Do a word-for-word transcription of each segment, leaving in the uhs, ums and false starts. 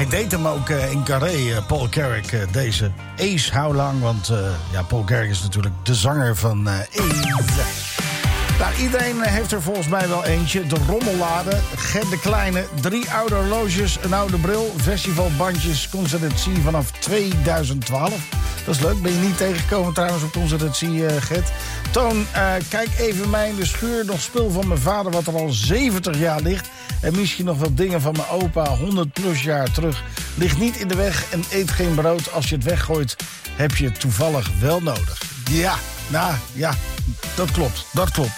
hij deed hem ook uh, in Carré, uh, Paul Carrick, uh, deze Ace How Long. Want uh, ja, Paul Carrick is natuurlijk de zanger van uh, Ace. Nou, iedereen heeft er volgens mij wel eentje. De rommellade, Gert de Kleine, drie oude horloges, een oude bril, festivalbandjes, concertatie vanaf tweeduizend twaalf. Dat is leuk, ben je niet tegengekomen trouwens op concertatie, uh, Gert. Toon, uh, kijk even mij in de schuur, nog spul van mijn vader wat er al zeventig jaar ligt. En misschien nog wat dingen van mijn opa, honderd plus jaar terug. Ligt niet in de weg en eet geen brood. Als je het weggooit, heb je het toevallig wel nodig. Ja, nou ja, dat klopt, dat klopt.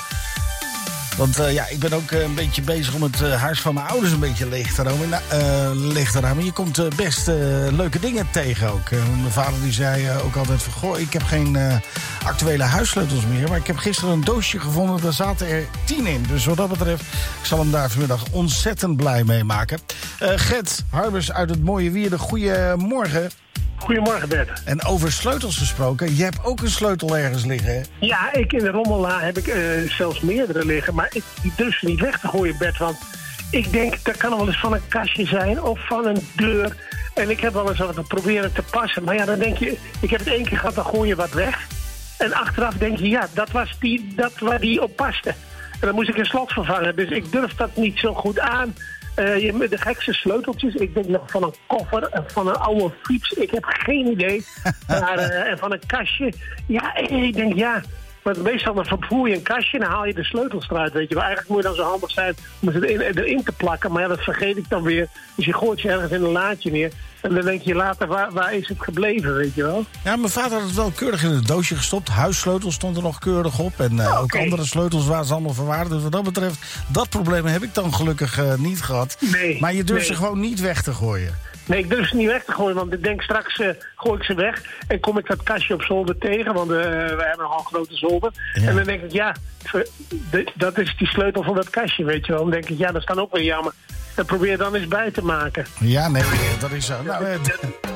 Want uh, ja, ik ben ook uh, een beetje bezig om het uh, huis van mijn ouders een beetje leeg te ruimen. Nou, uh, leeg te ruimen. Je komt uh, best uh, leuke dingen tegen ook. Uh, mijn vader die zei uh, ook altijd van... Goh, ik heb geen uh, actuele huissleutels meer. Maar ik heb gisteren een doosje gevonden. Daar zaten er tien in. Dus wat dat betreft, ik zal hem daar vanmiddag ontzettend blij mee maken. Uh, Gert Harbers uit het mooie Wierde. Goedemorgen. Goedemorgen, Bert. En over sleutels gesproken, je hebt ook een sleutel ergens liggen, hè? Ja, ik in de rommela heb ik uh, zelfs meerdere liggen. Maar ik die durf ze niet weg te gooien, Bert. Want ik denk, dat kan wel eens van een kastje zijn of van een deur. En ik heb wel eens wat proberen te passen. Maar ja, dan denk je, ik heb het één keer gehad, dan gooi je wat weg. En achteraf denk je, ja, dat was die, dat waar die op paste. En dan moest ik een slot vervangen. Dus ik durf dat niet zo goed aan. Uh, je hebt de gekste sleuteltjes. Ik denk nog van een koffer, van een oude fiets. Ik heb geen idee. Maar, uh, en van een kastje. Ja, ik denk ja. Maar meestal dan vervoer je een kastje en dan haal je de sleutels eruit. Weet je. Maar eigenlijk moet je dan zo handig zijn om ze erin, erin te plakken. Maar ja, dat vergeet ik dan weer. Dus je gooit ze ergens in een laadje neer. En dan denk je later, waar, waar is het gebleven, weet je wel? Ja, mijn vader had het wel keurig in het doosje gestopt. Huissleutels stond er nog keurig op. En uh, oh, okay. ook andere sleutels waren ze allemaal verwaard. Dus wat dat betreft, dat probleem heb ik dan gelukkig uh, niet gehad. Nee, maar je durft nee. ze gewoon niet weg te gooien. Nee, ik durf ze niet weg te gooien, want ik denk straks uh, gooi ik ze weg. En kom ik dat kastje op zolder tegen, want uh, we hebben nogal een grote zolder. Ja. En dan denk ik, ja, de, dat is die sleutel van dat kastje, weet je wel. Dan denk ik, ja, dat is dan ook weer jammer. En probeer dan eens bij te maken. Ja, nee, dat is zo. Nou, eh,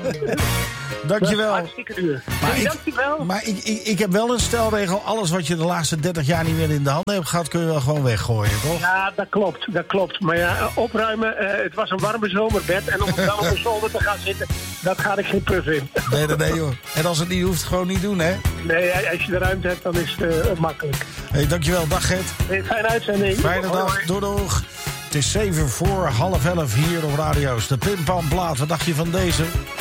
dankjewel. Hartstikke duur. Maar, nee, ik, dankjewel. maar ik, ik, ik heb wel een stelregel. Alles wat je de laatste dertig jaar niet meer in de hand hebt gehad, kun je wel gewoon weggooien, toch? Ja, dat klopt. Dat klopt. Maar ja, opruimen. Uh, het was een warme zomerbed. En om dan op de zolder te gaan zitten, dat ga ik geen puff in. Nee, nee, nee, joh. En als het niet hoeft, gewoon niet doen, hè? Nee, als je de ruimte hebt, dan is het uh, makkelijk. Hey, dankjewel. Dag, Gert. Hey, fijne uitzending. Fijne hoi, dag. hoi. Doei, doeg. Het is zeven voor half elf hier op radio's. De Pim Pam Plaat. Wat dacht je van deze?